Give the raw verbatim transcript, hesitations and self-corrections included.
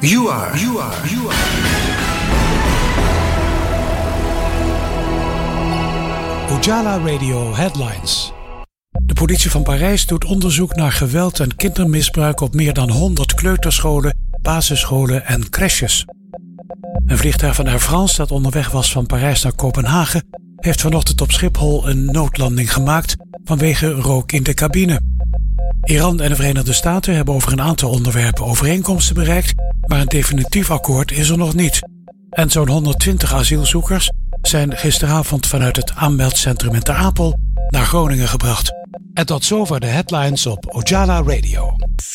You are, you are, you are. Ojala Radio Headlines. De politie van Parijs doet onderzoek naar geweld en kindermisbruik op meer dan honderd kleuterscholen, basisscholen en crèches. Een vliegtuig van Air France dat onderweg was van Parijs naar Kopenhagen heeft vanochtend op Schiphol een noodlanding gemaakt vanwege rook in de cabine. Iran en de Verenigde Staten hebben over een aantal onderwerpen overeenkomsten bereikt, maar een definitief akkoord is er nog niet. En zo'n honderdtwintig asielzoekers zijn gisteravond vanuit het aanmeldcentrum in Ter Apel naar Groningen gebracht. En tot zover de headlines op Ojala Radio.